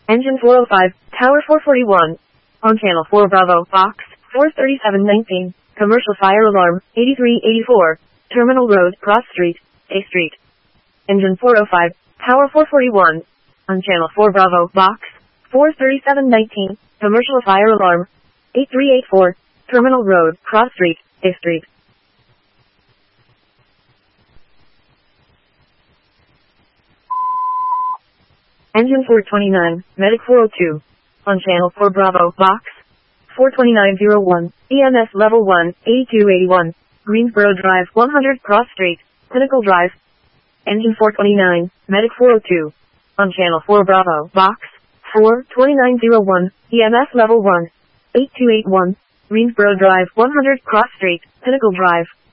Engine 405, Tower 441. On Channel 4 Bravo, Box 43719. Commercial fire alarm, 8384. Terminal Road, Cross Street, A Street. Engine 405, Tower 441. On Channel 4 Bravo, Box 43719. Commercial fire alarm, 8384. Terminal Road, Cross Street, A Street. Engine 429, Medic 402. On Channel 4 Bravo, Box 42901. EMS Level 1, 8281. Greensboro Drive, 100 Cross Street, Pinnacle Drive. Engine 429, Medic 402. On Channel 4 Bravo, Box 42901. EMS Level 1, 8281. Greensboro Drive, 100 Cross Street, Pinnacle Drive.